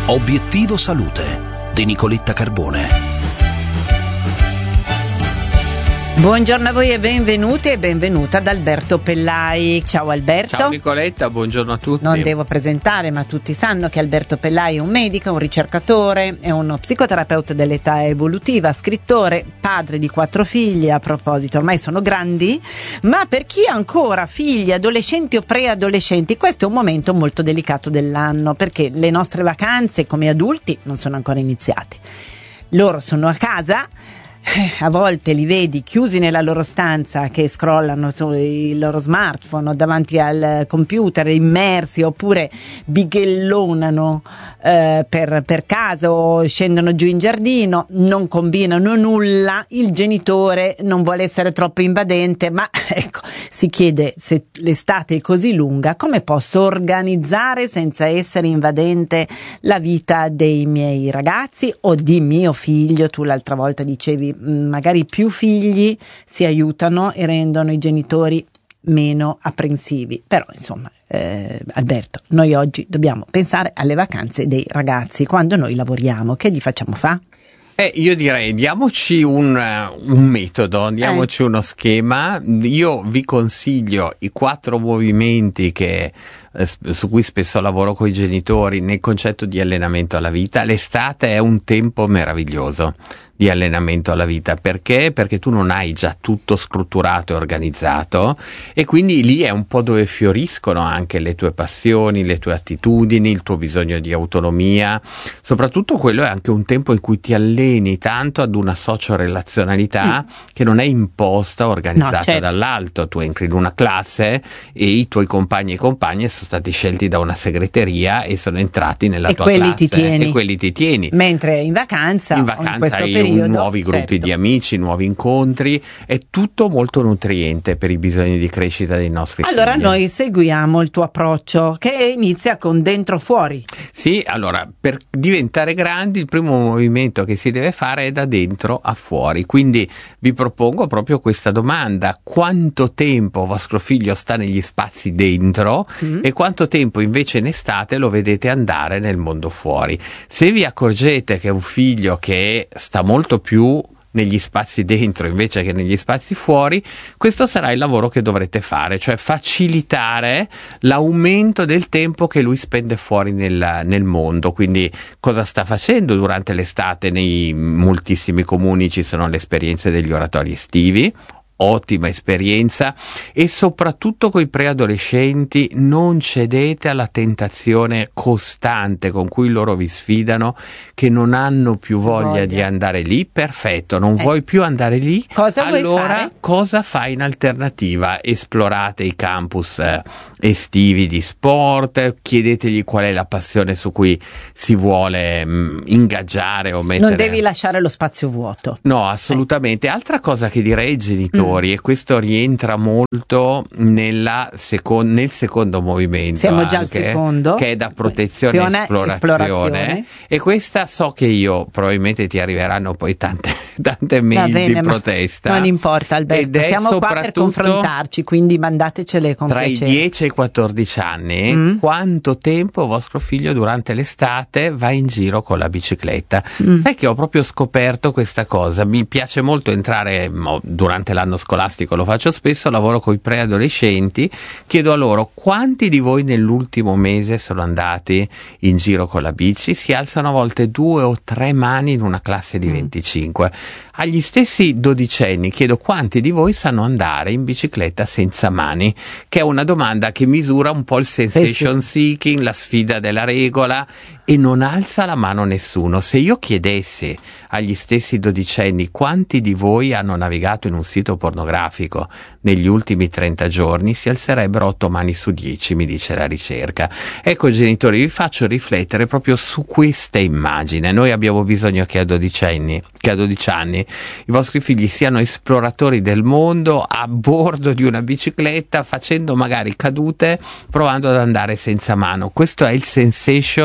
Obiettivo Salute di Nicoletta Carbone. Buongiorno a voi e benvenuti e benvenuta ad Alberto Pellai. Ciao Alberto. Ciao Nicoletta, buongiorno a tutti. Non devo presentare, ma tutti sanno che Alberto Pellai è un medico, un ricercatore, è uno psicoterapeuta dell'età evolutiva, scrittore, padre di 4 figli. A proposito, ormai sono grandi, ma per chi ha ancora figli, adolescenti o preadolescenti, questo è un momento molto delicato dell'anno, perché le nostre vacanze come adulti non sono ancora iniziate. Loro sono a casa. A volte li vedi chiusi nella loro stanza che scrollano sui loro smartphone davanti al computer, immersi, oppure bighellonano per casa o scendono giù in giardino, non combinano nulla. Il genitore non vuole essere troppo invadente, ma ecco, si chiede: se l'estate è così lunga, come posso organizzare senza essere invadente la vita dei miei ragazzi o di mio figlio? Tu l'altra volta dicevi magari più figli si aiutano e rendono i genitori meno apprensivi, però insomma Alberto, noi oggi dobbiamo pensare alle vacanze dei ragazzi quando noi lavoriamo. Che gli facciamo fa? Io direi diamoci un metodo, diamoci uno schema. Io vi consiglio i 4 movimenti su cui spesso lavoro con i genitori nel concetto di allenamento alla vita. L'estate è un tempo meraviglioso di allenamento alla vita. Perché? Perché tu non hai già tutto strutturato e organizzato, e quindi lì è un po' dove fioriscono anche le tue passioni, le tue attitudini, il tuo bisogno di autonomia. Soprattutto quello è anche un tempo in cui ti alleni tanto ad una socio-relazionalità che non è imposta, organizzata dall'alto. Tu entri in una classe e i tuoi compagni e compagne sono stati scelti da una segreteria e sono entrati nella tua classe e quelli ti tieni. Mentre in vacanza in questo hai periodo, nuovi gruppi di amici, nuovi incontri, è tutto molto nutriente per i bisogni di crescita dei nostri figli. Allora noi seguiamo il tuo approccio che inizia con dentro fuori. Sì, allora per diventare grandi il primo movimento che si deve fare è da dentro a fuori, quindi vi propongo proprio questa domanda: quanto tempo vostro figlio sta negli spazi dentro e quanto tempo invece in estate lo vedete andare nel mondo fuori? Se vi accorgete che è un figlio che sta molto più negli spazi dentro invece che negli spazi fuori, questo sarà il lavoro che dovrete fare, cioè facilitare l'aumento del tempo che lui spende fuori nel mondo. Quindi cosa sta facendo durante l'estate? Nei moltissimi comuni ci sono le esperienze degli oratori estivi, ottima esperienza, e soprattutto coi preadolescenti non cedete alla tentazione costante con cui loro vi sfidano, che non hanno più voglia di andare lì. Perfetto, non vuoi più andare lì? Cosa vuoi allora fare? Cosa fai in alternativa? Esplorate i campus estivi di sport, chiedetegli qual è la passione su cui si vuole ingaggiare o mettere. Non devi lasciare lo spazio vuoto. No, assolutamente. Altra cosa che direi ai genitori, e questo rientra molto nel secondo movimento. Siamo già al secondo, che è da protezione e esplorazione. E questa, so che io probabilmente ti arriveranno poi tante mail di protesta. Non importa Alberto, siamo qua per confrontarci, quindi mandatecele con piacere. Tra i 10 e i 14 anni, quanto tempo vostro figlio durante l'estate va in giro con la bicicletta? Sai che ho proprio scoperto questa cosa, mi piace molto entrare durante l'anno scolastico, lo faccio spesso, lavoro con i preadolescenti, chiedo a loro: quanti di voi nell'ultimo mese sono andati in giro con la bici? Si alzano a volte 2 o 3 mani in una classe di 25. Agli stessi dodicenni chiedo: quanti di voi sanno andare in bicicletta senza mani? Che è una domanda che misura un po' il sensation seeking, la sfida della regola, e non alza la mano nessuno. Se io chiedessi agli stessi dodicenni quanti di voi hanno navigato in un sito pornografico negli ultimi 30 giorni, si alzerebbero 8 mani su 10, mi dice la ricerca. Ecco, genitori, vi faccio riflettere proprio su questa immagine. Noi abbiamo bisogno che a 12 anni i vostri figli siano esploratori del mondo a bordo di una bicicletta, facendo magari cadute, provando ad andare senza mano. Questo è il sensation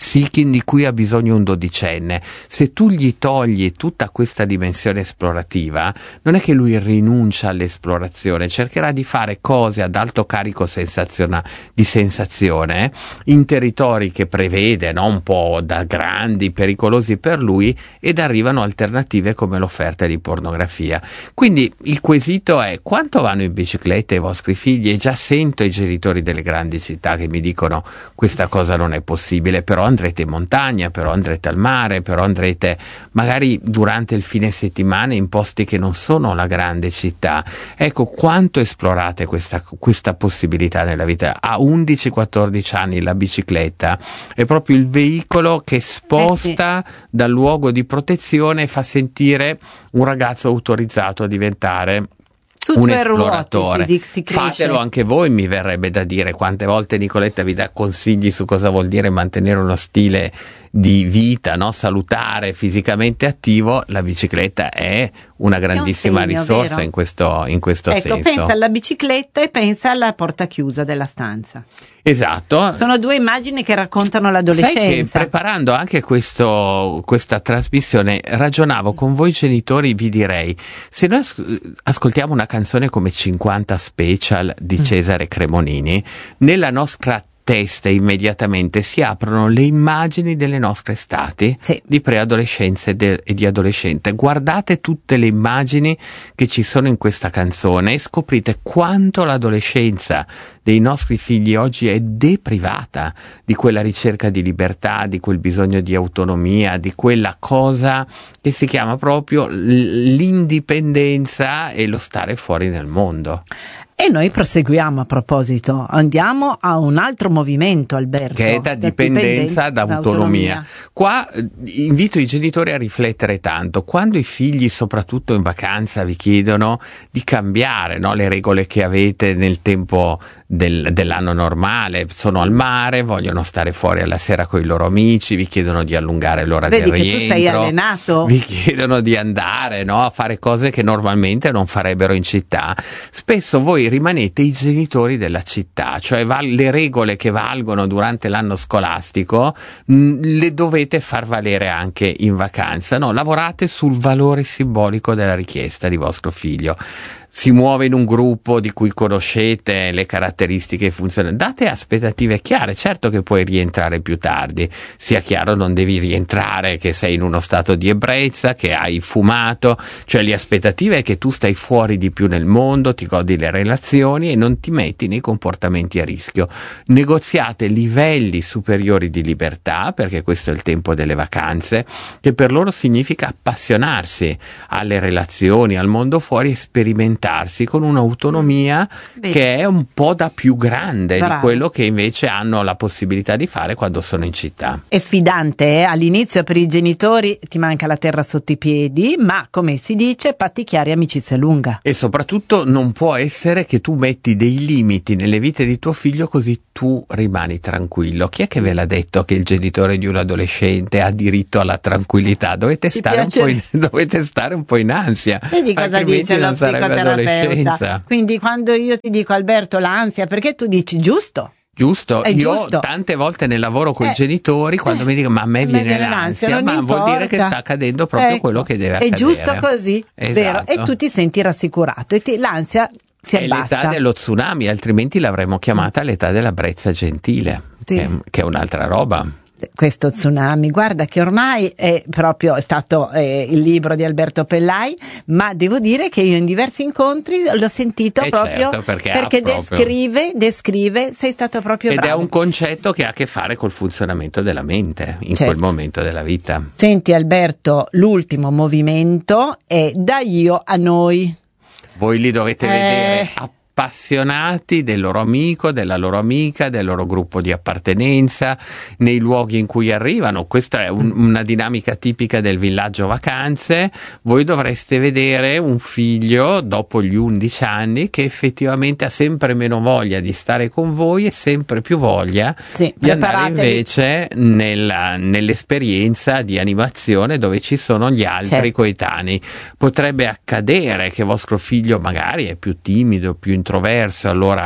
seeking di cui ha bisogno un dodicenne. Se tu gli togli tutta questa dimensione esplorativa, non è che lui rinuncia all'esplorazione, cercherà di fare cose ad alto carico di sensazione in territori che prevede, no? Un po' da grandi, pericolosi per lui, ed arrivano alternative come l'offerta di pornografia. Quindi il quesito è: quanto vanno in bicicletta i vostri figli? E già sento i genitori delle grandi città che mi dicono: questa cosa non è possibile, però andrete in montagna, però andrete al mare, però andrete magari durante il fine settimana in posti che non sono la grande città. Ecco, quanto esplorate questa possibilità nella vita? A 11-14 anni la bicicletta è proprio il veicolo che sposta dal luogo di protezione e fa sentire un ragazzo autorizzato a diventare un esploratore. Fatelo anche voi, mi verrebbe da dire. Quante volte Nicoletta vi dà consigli su cosa vuol dire mantenere uno stile di vita, no? Salutare, fisicamente attivo. La bicicletta è una grandissima risorsa in questo senso. Pensa alla bicicletta e pensa alla porta chiusa della stanza. Esatto. Sono due immagini che raccontano l'adolescenza. Sai che preparando anche questa trasmissione ragionavo con voi genitori, vi direi: se noi ascoltiamo una canzone come 50 Special di Cesare Cremonini, nella nostra testa immediatamente si aprono le immagini delle nostre estati di preadolescenza e di adolescente. Guardate tutte le immagini che ci sono in questa canzone e scoprite quanto l'adolescenza dei nostri figli oggi è deprivata di quella ricerca di libertà, di quel bisogno di autonomia, di quella cosa che si chiama proprio l'indipendenza e lo stare fuori nel mondo. E noi proseguiamo, a proposito, andiamo a un altro movimento, Alberto, che è da dipendenza da autonomia. Qua invito i genitori a riflettere tanto. Quando i figli, soprattutto in vacanza, vi chiedono di cambiare, no, le regole che avete nel tempo dell'anno normale, sono al mare, vogliono stare fuori alla sera con i loro amici, vi chiedono di allungare l'ora del rientro. Vedi che tu sei allenato. Vi chiedono di andare, no, a fare cose che normalmente non farebbero in città. Spesso voi rimanete i genitori della città, cioè le regole che valgono durante l'anno scolastico le dovete far valere anche in vacanza, no? Lavorate sul valore simbolico della richiesta di vostro figlio. Si muove in un gruppo di cui conoscete le caratteristiche funzionali, date aspettative chiare. Certo che puoi rientrare più tardi, sia chiaro, non devi rientrare che sei in uno stato di ebbrezza, che hai fumato, cioè le aspettative è che tu stai fuori di più nel mondo, ti godi le relazioni e non ti metti nei comportamenti a rischio. Negoziate livelli superiori di libertà, perché questo è il tempo delle vacanze, che per loro significa appassionarsi alle relazioni, al mondo fuori e sperimentare con un'autonomia che è un po' da più grande di quello che invece hanno la possibilità di fare quando sono in città. È sfidante, all'inizio per i genitori ti manca la terra sotto i piedi, ma come si dice, patti chiari, amicizia lunga. E soprattutto non può essere che tu metti dei limiti nelle vite di tuo figlio così tu rimani tranquillo. Chi è che ve l'ha detto che il genitore di un adolescente ha diritto alla tranquillità? Dovete stare un po' in ansia. Vedi cosa dice lo psicoterapeuta? Quindi quando io ti dico, Alberto, l'ansia, perché tu dici giusto? Giusto, è io giusto. Tante volte nel lavoro con i genitori, quando mi dicono ma a me viene l'ansia, ma vuol dire che sta accadendo proprio quello che deve accadere. È giusto così, esatto. Vero? E tu ti senti rassicurato e l'ansia si abbassa. È l'età dello tsunami, altrimenti l'avremmo chiamata l'età della brezza gentile, che è un'altra roba. Questo tsunami, guarda che ormai è stato il libro di Alberto Pellai, ma devo dire che io in diversi incontri l'ho sentito proprio certo, perché descrive, sei stato proprio bravo. Ed è un concetto che ha a che fare col funzionamento della mente in quel momento della vita. Senti Alberto, l'ultimo movimento è da io a noi. Voi li dovete vedere appassionati del loro amico, della loro amica, del loro gruppo di appartenenza, nei luoghi in cui arrivano. Questa è una dinamica tipica del villaggio vacanze. Voi dovreste vedere un figlio dopo gli 11 anni che effettivamente ha sempre meno voglia di stare con voi e sempre più voglia di andare invece nell'esperienza di animazione dove ci sono gli altri coetanei. Potrebbe accadere che vostro figlio magari è più timido, più introverso, allora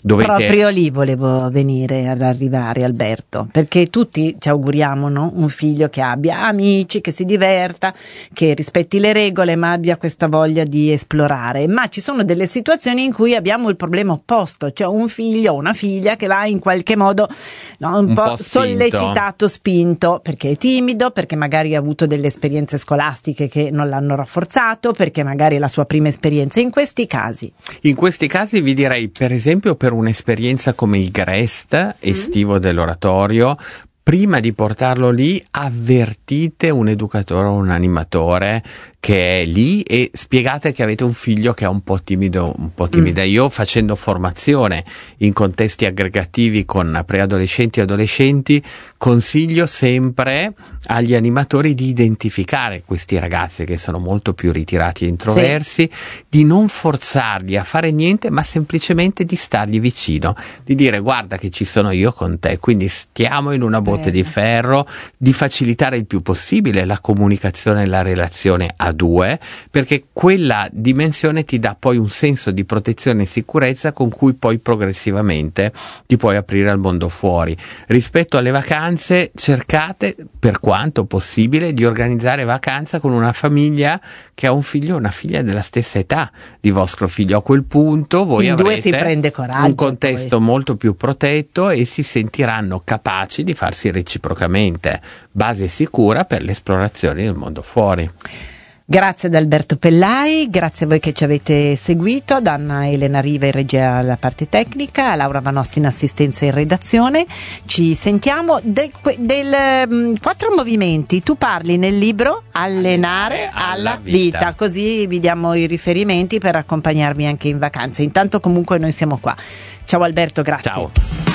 Proprio lì volevo venire ad arrivare, Alberto, perché tutti ci auguriamo, no? Un figlio che abbia amici, che si diverta, che rispetti le regole, ma abbia questa voglia di esplorare. Ma ci sono delle situazioni in cui abbiamo il problema opposto, cioè un figlio o una figlia che va in qualche modo, no, un po' sollecitato, spinto, perché è timido, perché magari ha avuto delle esperienze scolastiche che non l'hanno rafforzato, perché magari è la sua prima esperienza. In questi casi vi direi, per esempio, per un'esperienza come il GREST estivo dell'oratorio, prima di portarlo lì avvertite un educatore o un animatore che è lì e spiegate che avete un figlio che è un po' timido, un po' timida. Io, facendo formazione in contesti aggregativi con preadolescenti e adolescenti, consiglio sempre agli animatori di identificare questi ragazzi che sono molto più ritirati e introversi, di non forzarli a fare niente, ma semplicemente di stargli vicino, di dire: guarda che ci sono io con te, quindi stiamo in una botte di ferro, di facilitare il più possibile la comunicazione e la relazione a due, perché quella dimensione ti dà poi un senso di protezione e sicurezza con cui poi progressivamente ti puoi aprire al mondo fuori. Rispetto alle vacanze, cercate per quanto possibile di organizzare vacanza con una famiglia che ha un figlio o una figlia della stessa età di vostro figlio. A quel punto voi avrete si prende coraggio, un contesto molto più protetto e si sentiranno capaci di farsi reciprocamente base sicura per l'esplorazione del mondo fuori. Grazie ad Alberto Pellai, grazie a voi che ci avete seguito, ad Anna Elena Riva in regia alla parte tecnica, a Laura Vanossi in assistenza e in redazione. Ci sentiamo del 4 movimenti. Tu parli nel libro Allenare alla vita, così vi diamo i riferimenti per accompagnarvi anche in vacanza. Intanto comunque noi siamo qua. Ciao Alberto, grazie. Ciao.